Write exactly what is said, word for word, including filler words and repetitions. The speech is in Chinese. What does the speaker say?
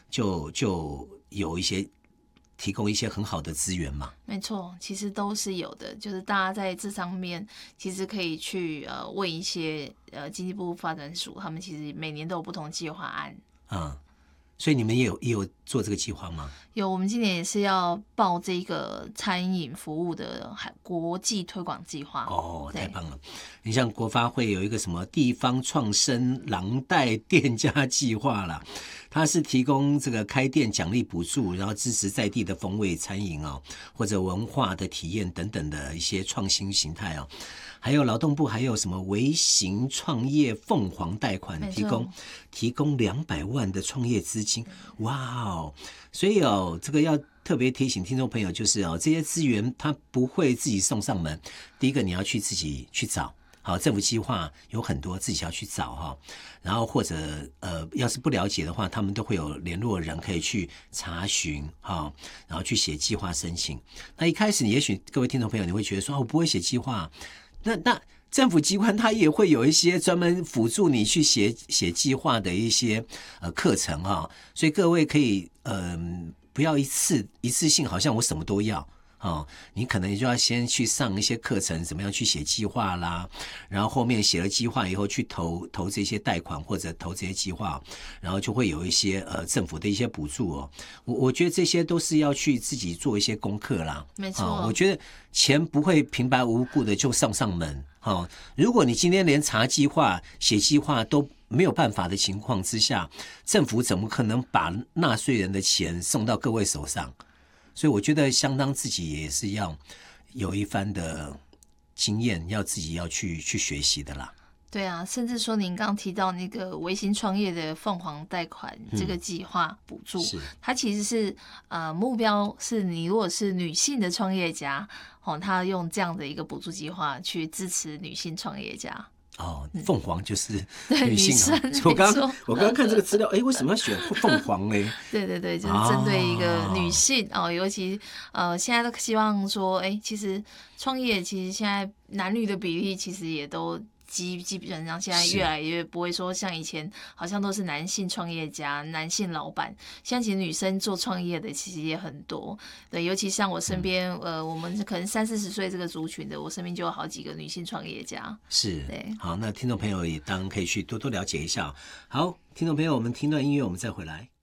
就就有一些提供一些很好的资源嘛。 没错，其实都是有的，就是大家在这上面其实可以去呃问一些呃经济部发展署，他们其实每年都有不同计划案。 嗯，所以你们也有也有做这个计划吗？ 有，我们今年也是要报这个餐饮服务的国际推广计划。 哦，太棒了！你像国发会有一个什么地方创生廊带店家计划啦，它是提供这个开店奖励补助，然后支持在地的风味餐饮哦，或者文化的体验等等的一些创新形态哦。还有劳动部还有什么微型创业凤凰贷款，提供提供两百万的创业资金，哇哦！所以哦，这个要特别提醒听众朋友，就是哦，这些资源它不会自己送上门，第一个你要去自己去找。好，政府计划有很多自己要去找哈，然后或者呃，要是不了解的话，他们都会有联络人可以去查询哈，然后去写计划申请。那一开始，也许各位听众朋友你会觉得说，哦，我不会写计划。那那政府机关它也会有一些专门辅助你去写写计划的一些呃课程哈、哦，所以各位可以嗯、呃、不要一次一次性好像我什么都要。哦，你可能就要先去上一些课程，怎么样去写计划啦，然后后面写了计划以后去投投这些贷款或者投这些计划，然后就会有一些呃政府的一些补助哦。我我觉得这些都是要去自己做一些功课啦。 没错、 哦，我觉得钱不会平白无故的就上上门。哦，如果你今天连查计划、写计划都没有办法的情况之下，政府怎么可能把纳税人的钱送到各位手上？所以我觉得相当自己也是要有一番的经验，要自己要去去学习的啦。 对啊，甚至说您刚刚提到那个微型创业的凤凰贷款这个计划补助，嗯、它其实是呃目标是你如果是女性的创业家，哦，他用这样的一个补助计划去支持女性创业家。 哦，凤凰就是女性啊！我刚我刚刚看这个资料，哎，为什么要选凤凰呢？ 对对对，就是针对一个女性哦，哦尤其呃，现在都希望说，哎，其实创业其实现在男女的比例其实也都。基基本上现在越来越不会说像以前好像都是男性创业家、男性老板，现在其实女生做创业的其实也很多。对，尤其像我身边，嗯、呃，我们可能三四十岁这个族群的，我身边就有好几个女性创业家。 是， 对， 好，那听众朋友也当然可以去多多了解一下。好，听众朋友，我们听段音乐，我们再回来。